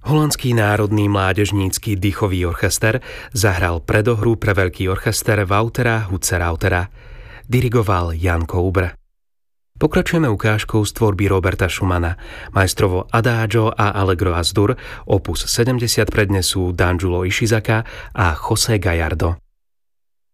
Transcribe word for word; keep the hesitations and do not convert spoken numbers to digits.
Holandský národný mládežnícky dýchový orchester zahral predohru pre veľký orchester Woutera Hutze-Rautera. Dirigoval Jan Koubr. Pokračujeme ukážkou z tvorby Roberta Schumana. Majstrovo Adagio a Allegro Asdur, opus sedemdesiat prednesú Danjulo Ishizaka a José Gallardo.